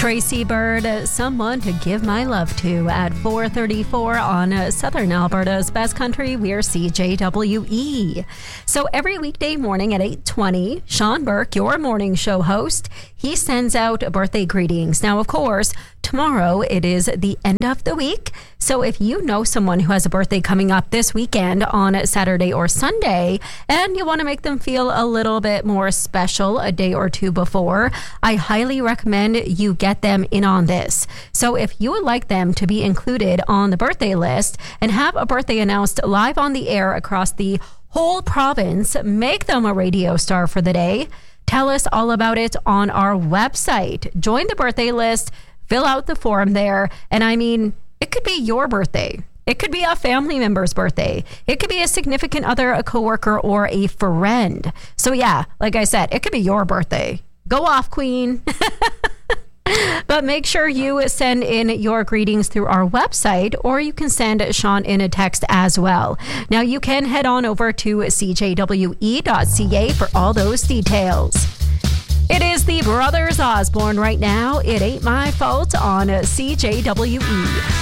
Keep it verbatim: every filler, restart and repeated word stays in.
Tracy Bird, someone to give my love to at four thirty-four on Southern Alberta's Best Country. We're C J W E. So every weekday morning at eight twenty, Sean Burke, your morning show host, he sends out birthday greetings. Now, of course, tomorrow it is the end of the week. So if you know someone who has a birthday coming up this weekend on Saturday or Sunday, and you want to make them feel a little bit more special a day or two before, I highly recommend you get them in on this. So if you would like them to be included on the birthday list and have a birthday announced live on the air across the whole province, make them a radio star for the day. Tell us all about it on our website. Join the birthday list, fill out the form there, and I mean, it could be your birthday. It could be a family member's birthday. It could be a significant other, a coworker, or a friend. So yeah, like I said, it could be your birthday. Go off, Queen. But make sure you send in your greetings through our website, or you can send Sean in a text as well. Now, you can head on over to c j w e dot c a for all those details. It is the Brothers Osborne right now. It Ain't My Fault on C J W E.